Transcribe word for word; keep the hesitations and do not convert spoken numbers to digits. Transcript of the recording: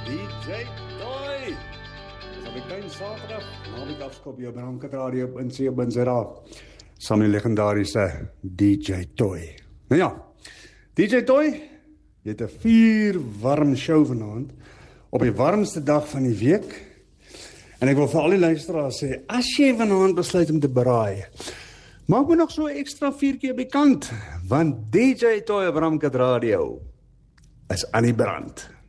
D J Toy. Dis op 'n klein Saterdag, naweek afskop jou Bramkat Radio op N C op Banzera. Saam met die legendariese D J Toy. Nou ja, D J Toy, jy het 'n vier warm show vanaand op die warmste dag van die week. En ek wil vir al die luisteraars sê, as jy vanaand besluit om te braai, maak my nog so ekstra vier keer bekend, want D J Toy op Bramkat Radio is aan die brand.